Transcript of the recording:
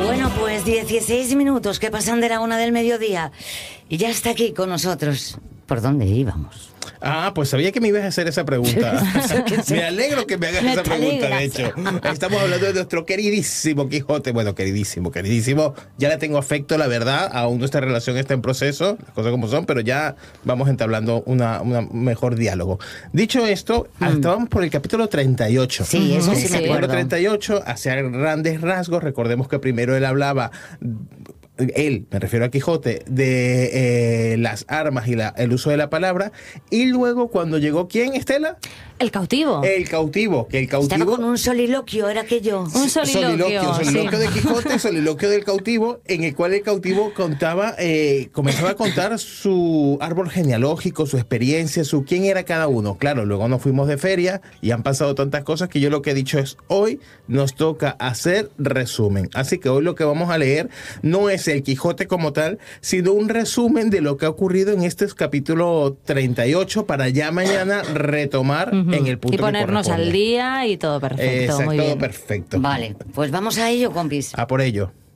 Bueno, pues 16 minutos que pasan de la 1 del mediodía y ya está aquí con nosotros. ¿Por dónde íbamos? Pues sabía que me ibas a hacer esa pregunta. Me alegro que me hagas esa pregunta, de hecho. Estamos hablando de nuestro queridísimo Quijote. Bueno, queridísimo. Ya le tengo afecto, la verdad. Aún nuestra relación está en proceso, las cosas como son, pero ya vamos entablando una mejor diálogo. Dicho esto, estábamos por el capítulo 38. Sí, eso sí me acuerdo. El capítulo 38, hacia grandes rasgos, recordemos que primero él hablaba... me refiero a Quijote, de las armas y el uso de la palabra, y luego cuando llegó, ¿quién, Estela? El cautivo. El cautivo, que el cautivo... Estaba con un soliloquio, era aquello. Un soliloquio de Quijote, soliloquio del cautivo, en el cual el cautivo comenzaba a contar su árbol genealógico, su experiencia, quién era cada uno. Claro, luego nos fuimos de feria y han pasado tantas cosas que yo lo que he dicho es, hoy nos toca hacer resumen. Así que hoy lo que vamos a leer no es el Quijote como tal, sino un resumen de lo que ha ocurrido en este capítulo 38 para ya mañana retomar en el punto y ponernos que al día y todo perfecto. Exacto, muy bien. todo perfecto. Vale, pues vamos a ello, compis. A por ello.